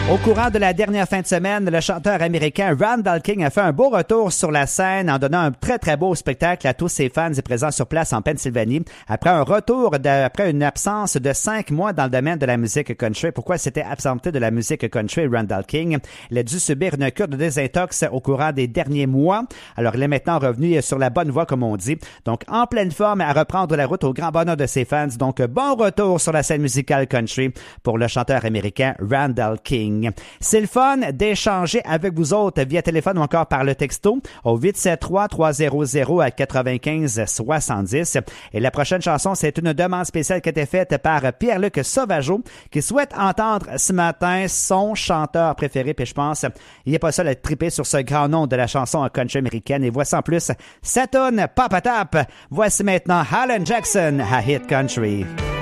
Au courant de la dernière fin de semaine, le chanteur américain Randall King a fait un beau retour sur la scène en donnant un très très beau spectacle à tous ses fans et présents sur place en Pennsylvanie. Après après une absence de 5 mois dans le domaine de la musique country. Pourquoi s'était absenté de la musique country Randall King? Il a dû subir une cure de désintox au courant des derniers mois. Alors il est maintenant revenu sur la bonne voie comme on dit. Donc en pleine forme à reprendre la route au grand bonheur de ses fans. Donc bon retour sur la scène musicale country pour le chanteur américain Randall King. C'est le fun d'échanger avec vous autres via téléphone ou encore par le texto au 873-300-9570. Et la prochaine chanson, c'est une demande spéciale qui a été faite par Pierre-Luc Sauvageau qui souhaite entendre ce matin son chanteur préféré. Puis je pense, il n'est pas seul à triper sur ce grand nom de la chanson country américaine. Et voici en plus sa tune Papa Tap. Voici maintenant Alan Jackson à Hit Country.